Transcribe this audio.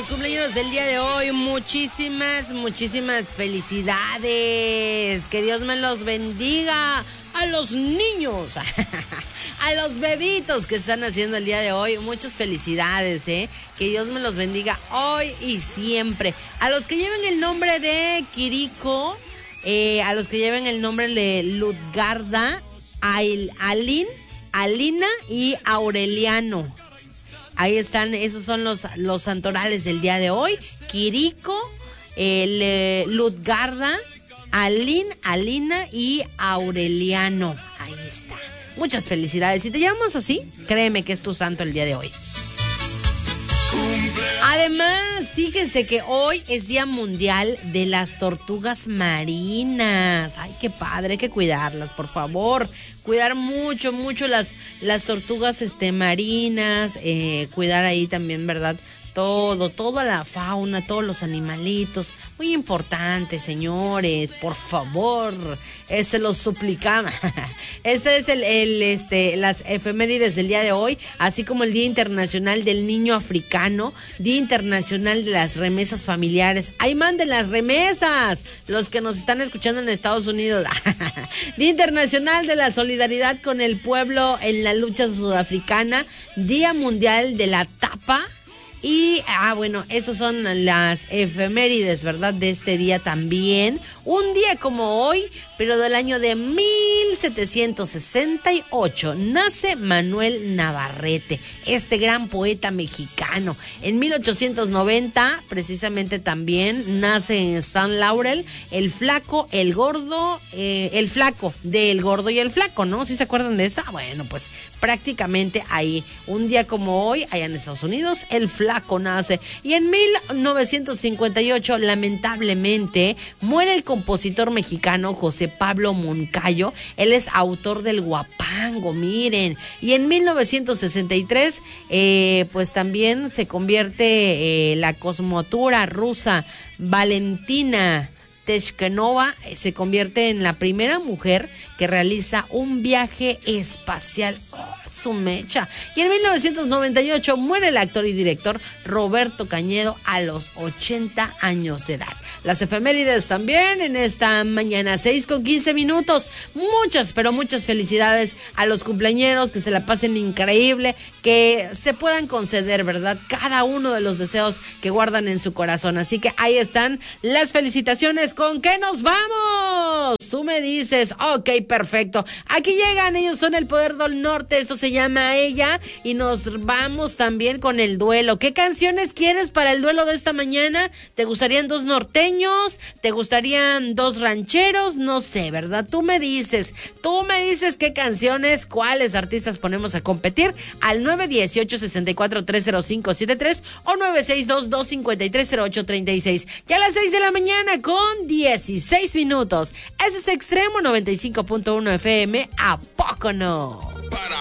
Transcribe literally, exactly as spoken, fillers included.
los cumpleaños del día de hoy, muchísimas, muchísimas felicidades. Que Dios me los bendiga. A los niños, a los bebitos que están haciendo el día de hoy, muchas felicidades, ¿eh? Que Dios me los bendiga hoy y siempre. A los que lleven el nombre de Kiriko, eh, a los que lleven el nombre de Ludgarda, Ail, Alin, Alina y Aureliano. Ahí están, esos son los, los santorales del día de hoy. Kiriko, el, eh, Ludgarda, Alin, Alina y Aureliano. Ahí está. Muchas felicidades. Si te llamas así, créeme que es tu santo el día de hoy. Además, fíjense que hoy es Día Mundial de las Tortugas Marinas. Ay, qué padre, hay que cuidarlas, por favor. Cuidar mucho, mucho las, las tortugas este, marinas. Eh, cuidar ahí también, ¿verdad? Todo, toda la fauna, todos los animalitos. Muy importante, señores, por favor. Eh, se los suplicamos. Ese es el, el, este, las efemérides del día de hoy, así como el Día Internacional del Niño Africano, Día Internacional de las Remesas Familiares. ¡Ay, manden las remesas! Los que nos están escuchando en Estados Unidos. Día Internacional de la Solidaridad con el Pueblo en la Lucha Sudafricana, Día Mundial de la Tapa. Y, ah, bueno, esos son las efemérides, ¿verdad? De este día también. Un día como hoy, pero del año de mil setecientos sesenta y ocho, nace Manuel Navarrete, este gran poeta mexicano. En mil ochocientos noventa, precisamente también, nace en San Laurel, el flaco, el gordo, eh, el flaco, del gordo y el flaco, ¿no? ¿Sí se acuerdan de esta? Bueno, pues prácticamente ahí, un día como hoy, allá en Estados Unidos, el flaco nace. Y en mil novecientos cincuenta y ocho, lamentablemente, muere el compositor mexicano José Pablo Moncayo. Él es autor del Guapango, miren. Y en mil novecientos sesenta y tres, eh, pues también se convierte eh, la cosmonautta rusa Valentina Tereshkova, eh, se convierte en la primera mujer que realiza un viaje espacial. Oh, su mecha. Y en mil novecientos noventa y ocho muere el actor y director Roberto Cañedo a los ochenta años de edad. Las efemérides también en esta mañana, seis con quince minutos. Muchas, pero muchas felicidades a los cumpleañeros, que se la pasen increíble, que se puedan conceder, ¿verdad? Cada uno de los deseos que guardan en su corazón. Así que ahí están las felicitaciones. ¿Con qué nos vamos? Tú me dices, ok, perfecto. Aquí llegan, ellos son el Poder del Norte, eso se llama Ella, y nos vamos también con el duelo. ¿Qué canciones quieres para el duelo de esta mañana? ¿Te gustarían dos norteños? ¿Te gustarían dos rancheros? No sé, ¿verdad? Tú me dices, tú me dices qué canciones, cuáles artistas ponemos a competir al nueve uno ocho, seis cuatro, tres cero cinco siete tres o nueve seis dos, dos cinco tres, cero ocho tres seis. Ya a las seis de la mañana con dieciséis minutos. Eso es Extremo noventa y cinco punto uno F M. ¿A poco no? Para